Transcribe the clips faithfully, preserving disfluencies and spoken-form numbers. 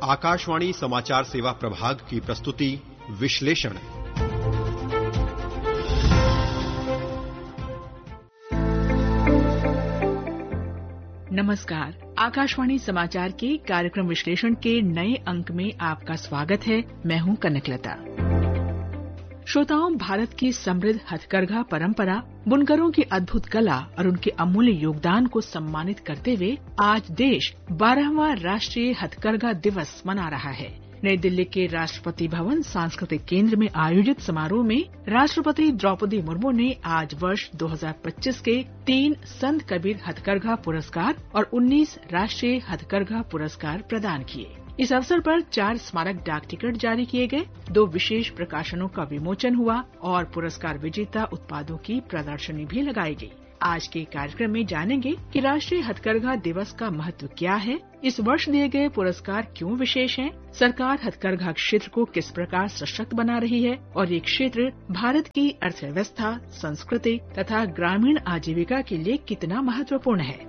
आकाशवाणी समाचार सेवा प्रभाग की प्रस्तुति विश्लेषण। नमस्कार, आकाशवाणी समाचार के कार्यक्रम विश्लेषण के नए अंक में आपका स्वागत है। मैं हूं कनकलता। श्रोताओं, भारत की समृद्ध हथकरघा परंपरा, बुनकरों की अद्भुत कला और उनके अमूल्य योगदान को सम्मानित करते हुए आज देश बारहवां राष्ट्रीय हथकरघा दिवस मना रहा है। नई दिल्ली के राष्ट्रपति भवन सांस्कृतिक केंद्र में आयोजित समारोह में राष्ट्रपति द्रौपदी मुर्मू ने आज वर्ष दो हज़ार पच्चीस के तीन संत कबीर हथकरघा पुरस्कार और उन्नीस राष्ट्रीय हथकरघा पुरस्कार प्रदान किए। इस अवसर पर चार स्मारक डाक टिकट जारी किए गए, दो विशेष प्रकाशनों का विमोचन हुआ और पुरस्कार विजेता उत्पादों की प्रदर्शनी भी लगाई गई। आज के कार्यक्रम में जानेंगे कि राष्ट्रीय हथकरघा दिवस का महत्व क्या है, इस वर्ष दिए गए पुरस्कार क्यों विशेष हैं, सरकार हथकरघा क्षेत्र को किस प्रकार सशक्त बना रही है और ये क्षेत्र भारत की अर्थव्यवस्था, संस्कृति तथा ग्रामीण आजीविका के लिए कितना महत्वपूर्ण है।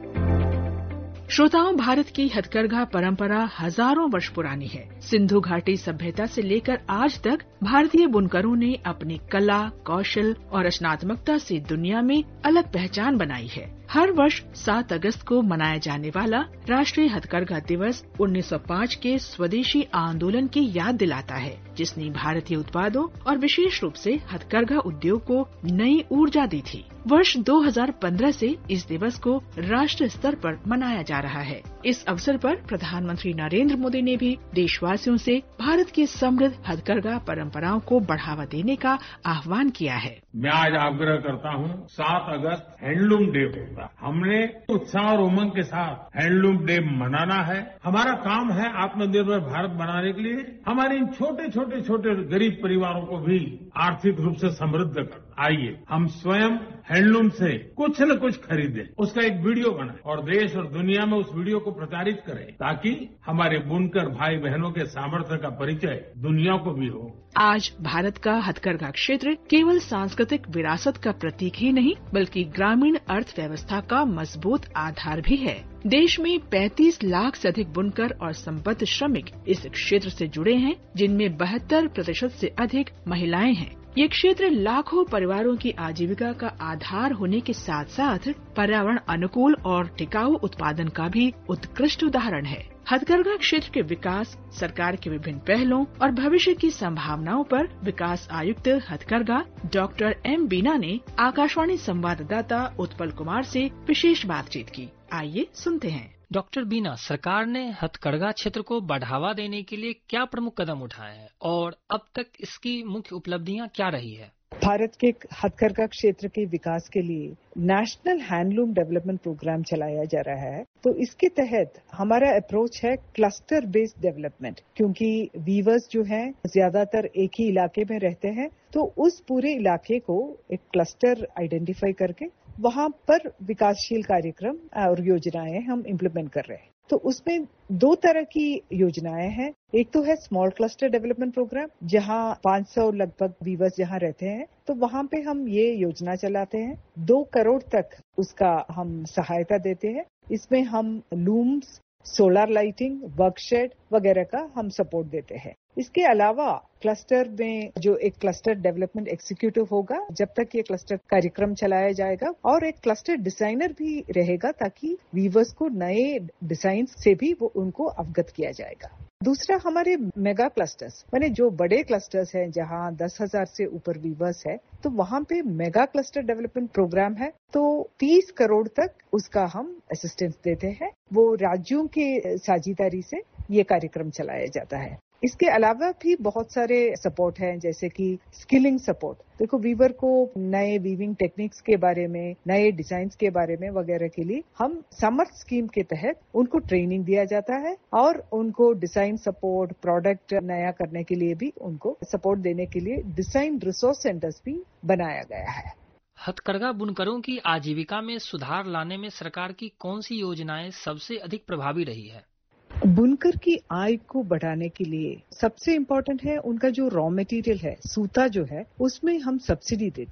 श्रोताओं, भारत की हथकरघा परंपरा हजारों वर्ष पुरानी है। सिंधु घाटी सभ्यता से लेकर आज तक भारतीय बुनकरों ने अपनी कला, कौशल और रचनात्मकता से दुनिया में अलग पहचान बनाई है। हर वर्ष सात अगस्त को मनाया जाने वाला राष्ट्रीय हथकरघा दिवस उन्नीस सौ पाँच के स्वदेशी आंदोलन की याद दिलाता है, जिसने भारतीय उत्पादों और विशेष रूप से हथकरघा उद्योग को नई ऊर्जा दी थी। वर्ष दो हज़ार पंद्रह से इस दिवस को राष्ट्रीय स्तर पर मनाया जा रहा है। इस अवसर पर प्रधानमंत्री नरेंद्र मोदी ने भी देशवासियों से भारत की समृद्ध हथकरघा परंपराओं को बढ़ावा देने का आह्वान किया है। मैं आज आग्रह करता हूँ, सात अगस्त हैंडलूम डे होता है। हमने उत्साह और उमंग के साथ हैंडलूम डे मनाना है। हमारा काम है आत्मनिर्भर भारत बनाने के लिए हमारे इन छोटे छोटे छोटे गरीब परिवारों को भी आर्थिक रूप से समृद्ध करना। आइए हम स्वयं हैंडलूम से कुछ न कुछ खरीदें, उसका एक वीडियो बनाएं और देश और दुनिया में उस वीडियो को प्रचारित करें, ताकि हमारे बुनकर भाई बहनों के सामर्थ्य का परिचय दुनिया को भी हो। आज भारत का हथकरघा क्षेत्र केवल सांस्कृतिक विरासत का प्रतीक ही नहीं, बल्कि ग्रामीण अर्थव्यवस्था का मजबूत आधार भी है। देश में पैंतीस लाख से अधिक बुनकर और संबद्ध श्रमिक इस क्षेत्र से जुड़े हैं, जिनमें बहत्तर प्रतिशत से अधिक महिलाएं हैं। ये क्षेत्र लाखों परिवारों की आजीविका का आधार होने के साथ साथ पर्यावरण अनुकूल और टिकाऊ उत्पादन का भी उत्कृष्ट उदाहरण है। हथकरघा क्षेत्र के विकास, सरकार के विभिन्न पहलों और भविष्य की संभावनाओं पर विकास आयुक्त हथकरघा डॉक्टर एम बीना ने आकाशवाणी संवाददाता उत्पल कुमार से विशेष बातचीत की। आइए सुनते हैं। डॉक्टर बीना, सरकार ने हथकरघा क्षेत्र को बढ़ावा देने के लिए क्या प्रमुख कदम उठाए हैं और अब तक इसकी मुख्य उपलब्धियां क्या रही है? भारत के हथकरघा क्षेत्र के विकास के लिए नेशनल हैंडलूम डेवलपमेंट प्रोग्राम चलाया जा रहा है। तो इसके तहत हमारा अप्रोच है क्लस्टर बेस्ड डेवलपमेंट, क्योंकि वीवर्स जो हैं ज्यादातर एक ही इलाके में रहते हैं। तो उस पूरे इलाके को एक क्लस्टर आइडेंटिफाई करके वहां पर विकासशील कार्यक्रम और योजनाएं हम इम्प्लीमेंट कर रहे हैं। तो उसमें दो तरह की योजनाएं हैं। एक तो है स्मॉल क्लस्टर डेवलपमेंट प्रोग्राम, जहां पाँच सौ लगभग वीवर्स जहां रहते हैं, तो वहां पे हम ये योजना चलाते हैं। दो करोड़ तक उसका हम सहायता देते हैं। इसमें हम लूम्स, सोलर लाइटिंग, वर्कशेड वगैरह का हम सपोर्ट देते हैं। इसके अलावा क्लस्टर में जो एक क्लस्टर डेवलपमेंट एग्जीक्यूटिव होगा, जब तक ये क्लस्टर कार्यक्रम चलाया जाएगा, और एक क्लस्टर डिजाइनर भी रहेगा, ताकि वीवर्स को नए डिजाइन से भी वो उनको अवगत किया जाएगा। दूसरा, हमारे मेगा क्लस्टर्स, माने जो बड़े क्लस्टर्स हैं जहां दस हजार से ऊपर वीवर्स है, तो वहां पे मेगा क्लस्टर डेवलपमेंट प्रोग्राम है। तो तीस करोड़ तक उसका हम असिस्टेंस देते हैं। वो राज्यों के साझेदारी से ये कार्यक्रम चलाया जाता है। इसके अलावा भी बहुत सारे सपोर्ट हैं, जैसे कि स्किलिंग सपोर्ट। देखो, वीवर को नए वीविंग टेक्निक्स के बारे में, नए डिजाइन्स के बारे में वगैरह के लिए हम समर्थ स्कीम के तहत उनको ट्रेनिंग दिया जाता है और उनको डिजाइन सपोर्ट, प्रोडक्ट नया करने के लिए भी उनको सपोर्ट देने के लिए डिजाइन रिसोर्स सेंटर्स भी बनाया गया है। हथकरघा बुनकरों की आजीविका में सुधार लाने में सरकार की कौन सी योजनाएं सबसे अधिक प्रभावी रही है? बुनकर की आय को बढ़ाने के लिए सबसे इम्पोर्टेंट है उनका जो रॉ मटेरियल है, सूता जो है, उसमें हम सब्सिडी देते हैं।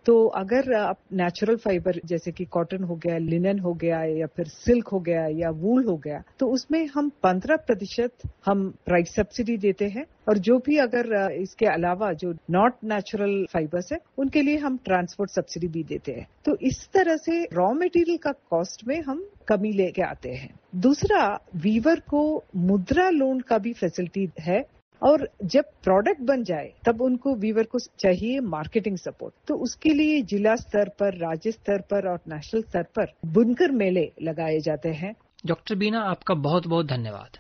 तो अगर आप नेचुरल फाइबर जैसे कि कॉटन हो गया, लिनन हो गया या फिर सिल्क हो गया या वूल हो गया, तो उसमें हम पंद्रह प्रतिशत हम प्राइस सब्सिडी देते हैं और जो भी अगर इसके अलावा जो नॉट नेचुरल फाइबर्स है उनके लिए हम ट्रांसपोर्ट सब्सिडी भी देते हैं। तो इस तरह से रॉ मटेरियल का कॉस्ट में हम कमी लेके आते हैं। दूसरा, वीवर को मुद्रा लोन का भी फैसिलिटी है और जब प्रोडक्ट बन जाए तब उनको वीवर को चाहिए मार्केटिंग सपोर्ट, तो उसके लिए जिला स्तर पर, राज्य स्तर पर और नेशनल स्तर पर बुनकर मेले लगाए जाते हैं। डॉक्टर बीना, आपका बहुत बहुत धन्यवाद।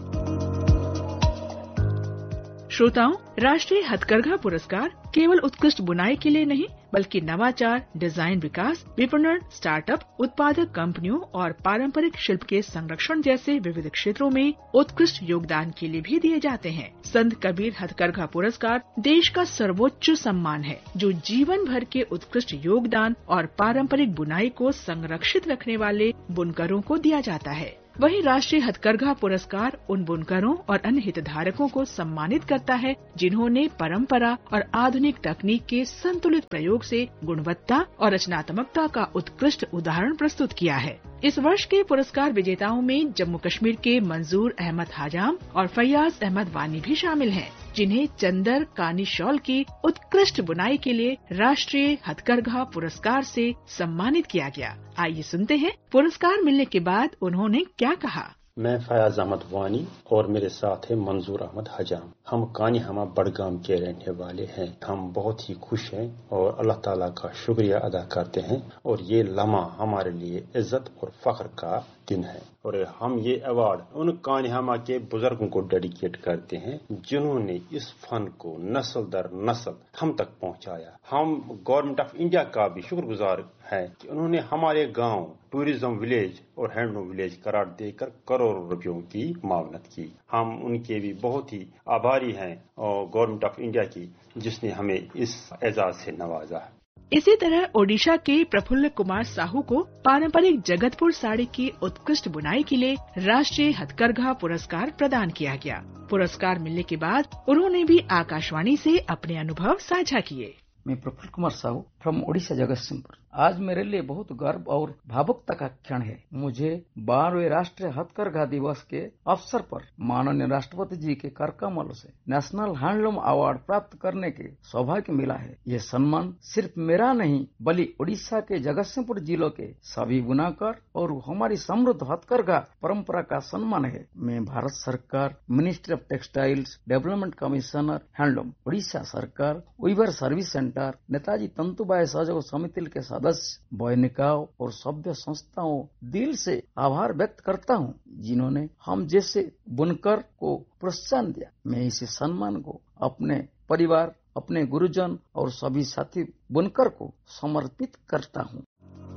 श्रोताओं, राष्ट्रीय हथकरघा पुरस्कार केवल उत्कृष्ट बुनाई के लिए नहीं बल्कि नवाचार, डिजाइन विकास, विपणन, स्टार्टअप, उत्पादक कंपनियों और पारंपरिक शिल्प के संरक्षण जैसे विविध क्षेत्रों में उत्कृष्ट योगदान के लिए भी दिए जाते हैं। संत कबीर हथकरघा पुरस्कार देश का सर्वोच्च सम्मान है जो जीवन भर के उत्कृष्ट योगदान और पारंपरिक बुनाई को संरक्षित रखने वाले बुनकरों को दिया जाता है। वहीं राष्ट्रीय हथकरघा पुरस्कार उन बुनकरों और अन्य हितधारकों को सम्मानित करता है जिन्होंने परंपरा और आधुनिक तकनीक के संतुलित प्रयोग से गुणवत्ता और रचनात्मकता का उत्कृष्ट उदाहरण प्रस्तुत किया है। इस वर्ष के पुरस्कार विजेताओं में जम्मू कश्मीर के मंजूर अहमद हाजाम और फैयाज अहमद वानी भी शामिल हैं, जिन्हें चंदर कानी शॉल की उत्कृष्ट बुनाई के लिए राष्ट्रीय हथकरघा पुरस्कार से सम्मानित किया गया। आइए सुनते हैं पुरस्कार मिलने के बाद उन्होंने क्या कहा। मैं फयाज अहमद वानी और मेरे साथ है मंजूर अहमद हजाम। हम कानीहमा बड़गाम के रहने वाले हैं। हम बहुत ही खुश हैं और अल्लाह ताला का शुक्रिया अदा करते हैं और ये लम्हा हमारे लिए इज्जत और फख्र का दिन है और हम ये अवार्ड उन कानीहमा के बुजुर्गों को डेडिकेट करते हैं जिन्होंने इस फन को नस्ल दर नस्ल हम तक पहुंचाया। हम गवर्नमेंट ऑफ इंडिया का भी शुक्रगुजार है कि उन्होंने हमारे गांव टूरिज्म विलेज और हैंडलूम विलेज करार देकर करोड़ों रुपयों की मावनत की। हम उनके भी बहुत ही आभारी हैं और गवर्नमेंट ऑफ इंडिया की जिसने हमें इस एजाज से नवाजा है। इसी तरह ओडिशा के प्रफुल्ल कुमार साहू को पारंपरिक जगतपुर साड़ी की उत्कृष्ट बुनाई के लिए राष्ट्रीय हथकरघा पुरस्कार प्रदान किया गया। पुरस्कार मिलने के बाद उन्होंने भी आकाशवाणी से अपने अनुभव साझा किए। मैं प्रफुल्ल कुमार साहू फ्रॉम ओडिशा जगतसिंहपुर। आज मेरे लिए बहुत गर्व और भावुकता का क्षण है। मुझे बारहवें राष्ट्रीय हथकरघा दिवस के अवसर पर माननीय राष्ट्रपति जी के कर कमल से नेशनल हैंडलूम अवार्ड प्राप्त करने के सौभाग्य मिला है। ये सम्मान सिर्फ मेरा नहीं बल्कि ओडिशा के जगतसिंहपुर जिलों के सभी बुनाकर और हमारी समृद्ध हथकरघा परंपरा का सम्मान है। मैं भारत सरकार ministry of textiles development commissioner handloom, Odisha सरकार वीवर सर्विस सेंटर, नेताजी तंतुबाई सहयोग समिति के सदस्य बॉयनिकाओं और सभ्य संस्थाओं दिल से आभार व्यक्त करता हूं जिन्होंने हम जैसे बुनकर को प्रोत्साहन दिया। मैं इस सम्मान को अपने परिवार, अपने गुरुजन और सभी साथी बुनकर को समर्पित करता हूं।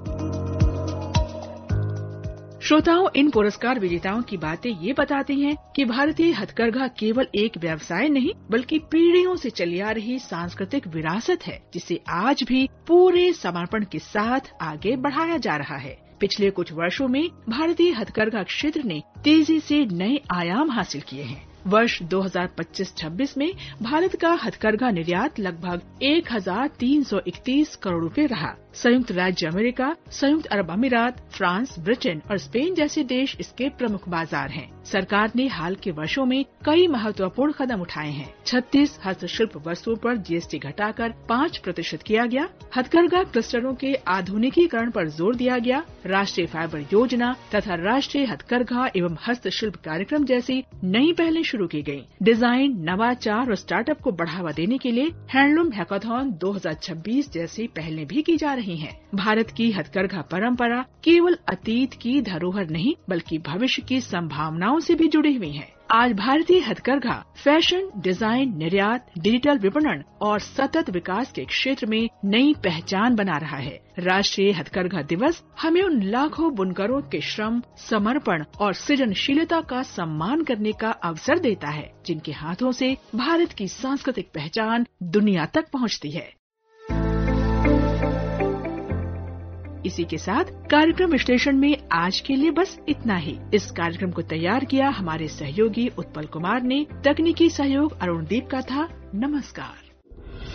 श्रोताओं, इन पुरस्कार विजेताओं की बातें ये बताती हैं कि भारतीय हथकरघा केवल एक व्यवसाय नहीं बल्कि पीढ़ियों से चली आ रही सांस्कृतिक विरासत है जिसे आज भी पूरे समर्पण के साथ आगे बढ़ाया जा रहा है। पिछले कुछ वर्षों में भारतीय हथकरघा क्षेत्र ने तेजी से नए आयाम हासिल किए हैं। वर्ष दो हज़ार पच्चीस छब्बीस में भारत का हथकरघा निर्यात लगभग एक हजार तीन सौ इकतीस करोड़ रुपए रहा। संयुक्त राज्य अमेरिका, संयुक्त अरब अमीरात, फ्रांस, ब्रिटेन और स्पेन जैसे देश इसके प्रमुख बाजार हैं। सरकार ने हाल के वर्षों में कई महत्वपूर्ण कदम उठाए हैं। छत्तीस हस्तशिल्प वस्तुओं पर जीएसटी घटाकर पाँच प्रतिशत किया गया। हथकरघा क्लस्टरों के आधुनिकीकरण पर जोर दिया गया। राष्ट्रीय फाइबर योजना तथा राष्ट्रीय हथकरघा एवं हस्तशिल्प कार्यक्रम जैसी नई पहलें शुरू की गयी। डिजाइन, नवाचार और स्टार्टअप को बढ़ावा देने के लिए हैंडलूम हैकाथॉन दो हज़ार छब्बीस जैसी पहलें भी की जा रही हैं। भारत की हथकरघा परंपरा केवल अतीत की धरोहर नहीं बल्कि भविष्य की संभावनाओं से भी जुड़ी हुई है। आज भारतीय हथकरघा फैशन, डिजाइन, निर्यात, डिजिटल विपणन और सतत विकास के क्षेत्र में नई पहचान बना रहा है। राष्ट्रीय हथकरघा दिवस हमें उन लाखों बुनकरों के श्रम, समर्पण और सृजनशीलता का सम्मान करने का अवसर देता है जिनके हाथों से भारत की सांस्कृतिक पहचान दुनिया तक पहुंचती है। इसी के साथ कार्यक्रम विश्लेषण में आज के लिए बस इतना ही। इस कार्यक्रम को तैयार किया हमारे सहयोगी उत्पल कुमार ने। तकनीकी सहयोग अरुणदीप का था। नमस्कार।